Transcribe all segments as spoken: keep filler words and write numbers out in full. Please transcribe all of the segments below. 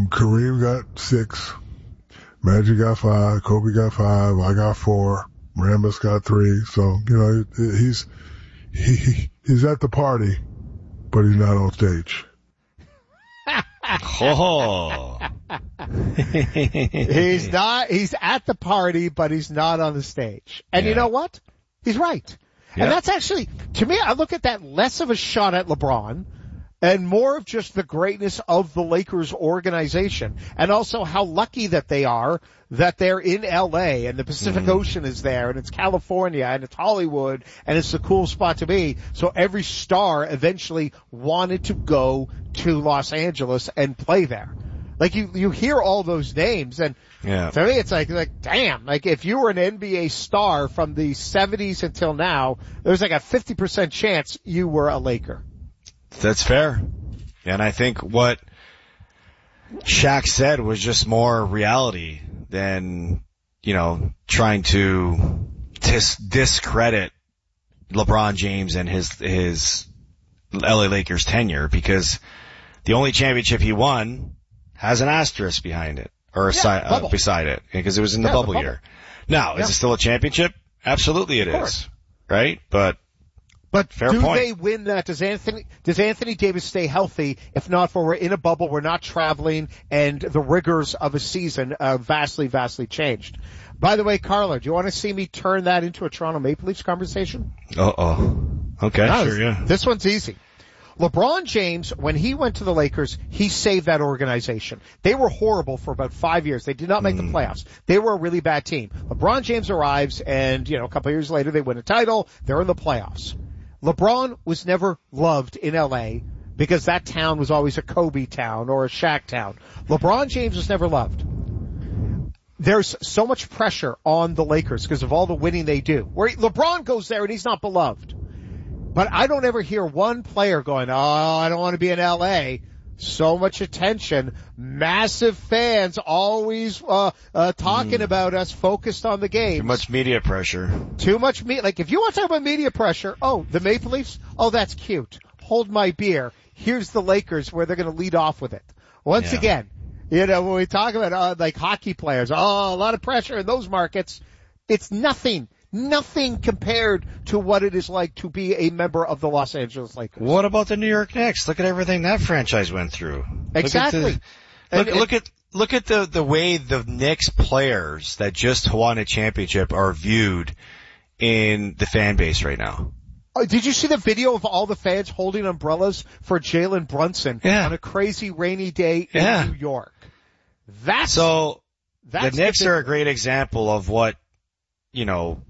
Kareem got six. Magic got five. Kobe got five. I got four. Rambis got three. So, you know, he's, he, he's at the party, but he's not on stage. Oh. He's not, he's at the party, but he's not on the stage. And yeah. You know what? He's right. Yeah. And that's actually, to me, I look at that less of a shot at LeBron and more of just the greatness of the Lakers organization, and also how lucky that they are that they're in L A and the Pacific mm. Ocean is there and it's California and it's Hollywood and it's a cool spot to be. So every star eventually wanted to go to Los Angeles and play there. Like you, you hear all those names, and yeah. To me it's like, like, damn, like if you were an N B A star from the seventies until now, there's like a fifty percent chance you were a Laker. That's fair. And I think what Shaq said was just more reality than, you know, trying to dis- discredit LeBron James and his, his L A Lakers tenure, because the only championship he won has an asterisk behind it, or yeah, aside, uh, beside it, because it was in the, yeah, bubble, the bubble year. Now, yeah. Is it still a championship? Absolutely it is. Right? But, But Fair do point. they win that? Does Anthony, does Anthony Davis stay healthy? If not, for we're in a bubble, we're not traveling, and the rigors of a season uh, vastly, vastly changed. By the way, Carla, do you want to see me turn that into a Toronto Maple Leafs conversation? Uh-oh. Okay, no, sure, yeah. This one's easy. LeBron James, when he went to the Lakers, he saved that organization. They were horrible for about five years. They did not make mm. the playoffs. They were a really bad team. LeBron James arrives, and, you know, a couple of years later, they win a title. They're in the playoffs. LeBron was never loved in L A because that town was always a Kobe town or a Shaq town. LeBron James was never loved. There's so much pressure on the Lakers because of all the winning they do. Where LeBron goes there and he's not beloved. But I don't ever hear one player going, oh, I don't want to be in L A. So much attention, massive fans always uh, uh talking mm. about us, focused on the game. Too much media pressure. Too much media. Like if you want to talk about media pressure, oh, the Maple Leafs, oh, that's cute. Hold my beer. Here's the Lakers where they're going to lead off with it. Once yeah. again, you know, when we talk about uh, like hockey players, oh, a lot of pressure in those markets. It's nothing. Nothing compared to what it is like to be a member of the Los Angeles Lakers. What about the New York Knicks? Look at everything that franchise went through. Exactly. Look at, the, look, look at look at the the way the Knicks players that just won a championship are viewed in the fan base right now. Oh, did you see the video of all the fans holding umbrellas for Jalen Brunson yeah. on a crazy rainy day in yeah. New York? That's so. That's the Knicks the are a great example of what, you know.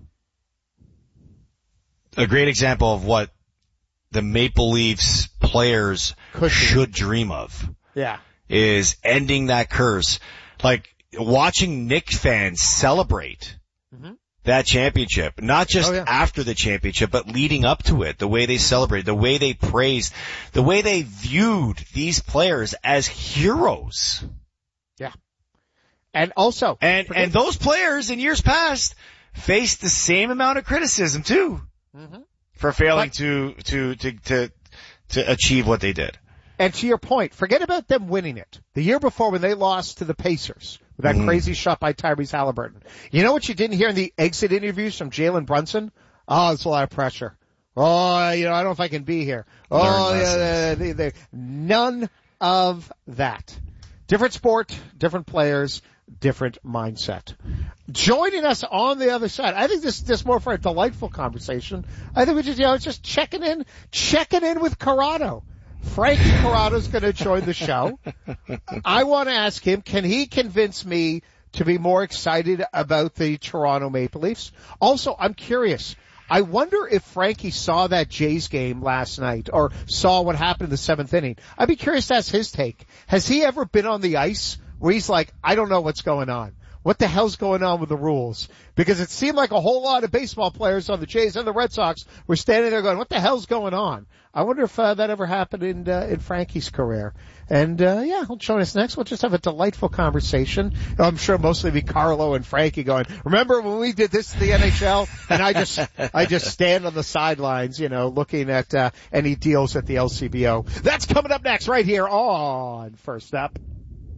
A great example of what the Maple Leafs players Could should dream of. Yeah. Is ending that curse. Like, watching Knicks fans celebrate mm-hmm. that championship. Not just oh, yeah. after the championship, but leading up to it. The way they celebrated, the way they praised, the way they viewed these players as heroes. Yeah. And also. And, and those players in years past faced the same amount of criticism too. Mm-hmm. For failing but, to, to, to, to, to achieve what they did. And to your point, forget about them winning it. The year before when they lost to the Pacers with that mm-hmm. crazy shot by Tyrese Halliburton. You know what you didn't hear in the exit interviews from Jalen Brunson? Oh, it's a lot of pressure. Oh, you know, I don't know if I can be here. Oh, yeah, they, they, none of that. Different sport, different players, different mindset. Joining us on the other side, I think this this more for a delightful conversation. I think we just, you know, just checking in, checking in with Corrado. Frankie Corrado's going to join the show. I want to ask him, can he convince me to be more excited about the Toronto Maple Leafs? Also, I'm curious. I wonder if Frankie saw that Jays game last night or saw what happened in the seventh inning. I'd be curious to ask his take. Has he ever been on the ice where he's like, I don't know what's going on? What the hell's going on with the rules? Because it seemed like a whole lot of baseball players on the Jays and the Red Sox were standing there going, what the hell's going on? I wonder if uh, that ever happened in uh, in Frankie's career. And uh yeah, he'll join us next. We'll just have a delightful conversation. I'm sure mostly be Carlo and Frankie going, remember when we did this to the N H L? And I just I just stand on the sidelines, you know, looking at uh any deals at the L C B O. That's coming up next right here on First Up.